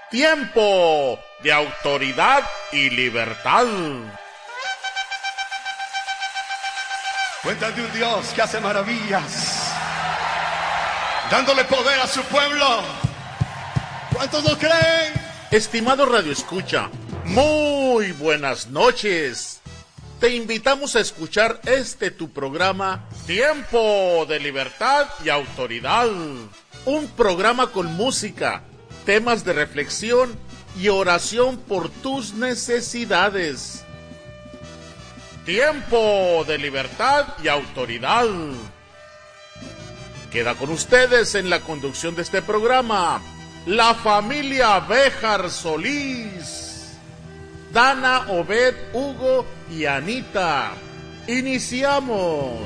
Tiempo de autoridad y libertad. Cuenta de un Dios que hace maravillas, dándole poder a su pueblo. ¿Cuántos lo creen? Estimado Radio Escucha, muy buenas noches. Te invitamos a escuchar tu programa Tiempo de Libertad y Autoridad. Un programa con música, temas de reflexión y oración por tus necesidades. Tiempo de Libertad y Autoridad. Queda con ustedes en la conducción de este programa la familia Béjar Solís, Dana, Obed, Hugo y Anita. Iniciamos.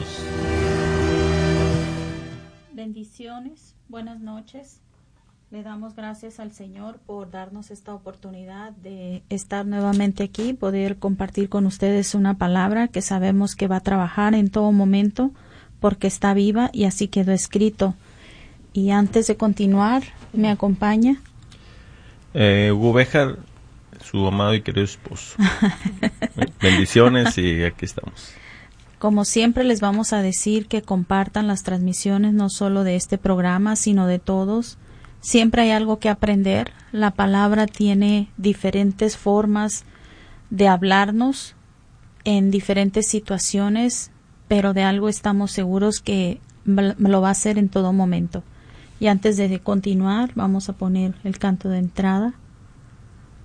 Bendiciones, buenas noches. Le damos gracias al Señor por darnos esta oportunidad de estar nuevamente aquí, poder compartir con ustedes una palabra que sabemos que va a trabajar en todo momento porque está viva y así quedó escrito. Y antes de continuar, me acompaña Hugo Béjar, su amado y querido esposo. Bendiciones y aquí estamos. Como siempre les vamos a decir que compartan las transmisiones no solo de este programa, sino de todos. Siempre hay algo que aprender. La palabra tiene diferentes formas de hablarnos en diferentes situaciones, pero de algo estamos seguros que lo va a hacer en todo momento. Y antes de continuar, vamos a poner el canto de entrada.